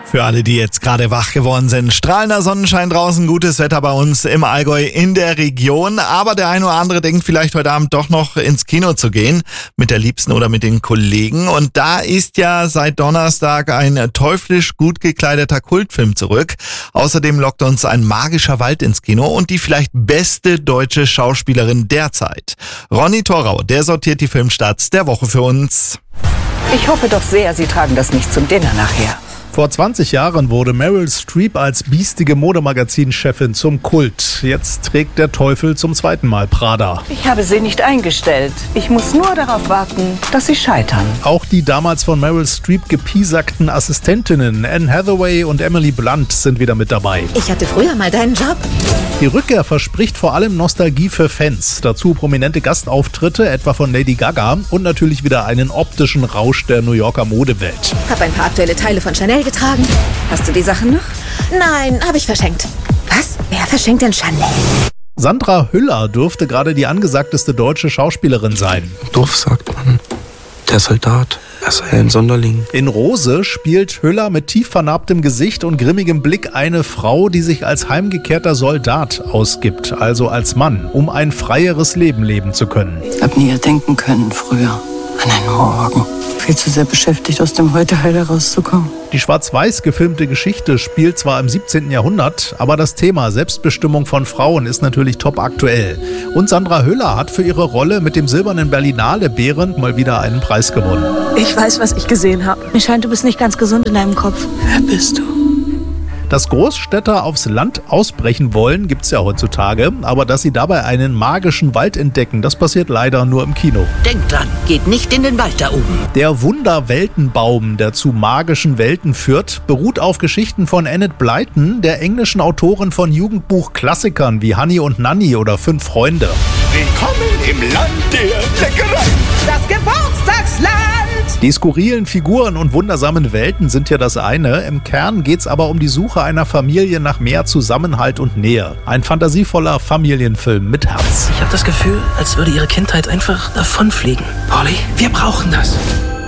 Für alle, die jetzt gerade wach geworden sind, strahlender Sonnenschein draußen, gutes Wetter bei uns im Allgäu in der Region. Aber der eine oder andere denkt vielleicht heute Abend doch noch ins Kino zu gehen, mit der Liebsten oder mit den Kollegen. Und da ist ja seit Donnerstag ein teuflisch gut gekleideter Kultfilm zurück. Außerdem lockt uns ein magischer Wald ins Kino und die vielleicht beste deutsche Schauspielerin derzeit. Ronny Thorau, der sortiert die Filmstarts der Woche für uns. Ich hoffe doch sehr, Sie tragen das nicht zum Dinner nachher. Vor 20 Jahren wurde Meryl Streep als biestige Modemagazinchefin zum Kult. Jetzt trägt der Teufel zum zweiten Mal Prada. Ich habe sie nicht eingestellt. Ich muss nur darauf warten, dass sie scheitern. Auch die damals von Meryl Streep gepiesackten Assistentinnen Anne Hathaway und Emily Blunt sind wieder mit dabei. Ich hatte früher mal deinen Job. Die Rückkehr verspricht vor allem Nostalgie für Fans. Dazu prominente Gastauftritte, etwa von Lady Gaga und natürlich wieder einen optischen Rausch der New Yorker Modewelt. Hab ein paar aktuelle Teile von Chanel getragen. Hast du die Sachen noch? Nein, habe ich verschenkt. Was? Wer verschenkt denn Chanel? Sandra Hüller dürfte gerade die angesagteste deutsche Schauspielerin sein. Doof sagt man, der Soldat, er sei ein Sonderling. In Rose spielt Hüller mit tief vernarbtem Gesicht und grimmigem Blick eine Frau, die sich als heimgekehrter Soldat ausgibt, also als Mann, um ein freieres Leben leben zu können. Ich hab nie denken können früher an einen Morgen. Viel zu sehr beschäftigt, aus dem Heute-Heil herauszukommen. Die schwarz-weiß gefilmte Geschichte spielt zwar im 17. Jahrhundert, aber das Thema Selbstbestimmung von Frauen ist natürlich top aktuell. Und Sandra Hüller hat für ihre Rolle mit dem silbernen Berlinale Bären mal wieder einen Preis gewonnen. Ich weiß, was ich gesehen habe. Mir scheint, du bist nicht ganz gesund in deinem Kopf. Wer bist du? Dass Großstädter aufs Land ausbrechen wollen, gibt's ja heutzutage. Aber dass sie dabei einen magischen Wald entdecken, das passiert leider nur im Kino. Denkt dran, geht nicht in den Wald da oben. Der Wunderweltenbaum, der zu magischen Welten führt, beruht auf Geschichten von Enid Blyton, der englischen Autorin von Jugendbuch-Klassikern wie Hanni und Nanni oder 5 Freunde. Willkommen im Land der Leckereien. Das Geburtstagsland! Die skurrilen Figuren und wundersamen Welten sind ja das eine. Im Kern geht's aber um die Suche einer Familie nach mehr Zusammenhalt und Nähe. Ein fantasievoller Familienfilm mit Herz. Ich habe das Gefühl, als würde ihre Kindheit einfach davonfliegen. Polly, wir brauchen das.